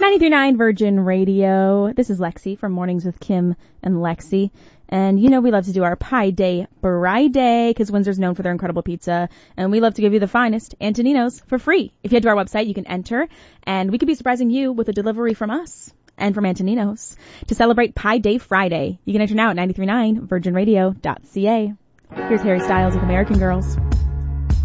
93.9 Virgin Radio. This is Lexi from Mornings with Kim and Lexi. And you know we love to do our Pie Day Friday because Windsor's known for their incredible pizza. And we love to give you the finest, Antonino's, for free. If you head to our website, you can enter. And we could be surprising you with a delivery from us and from Antonino's to celebrate Pie Day Friday. You can enter now at 93.9virginradio.ca. Here's Harry Styles with American Girls.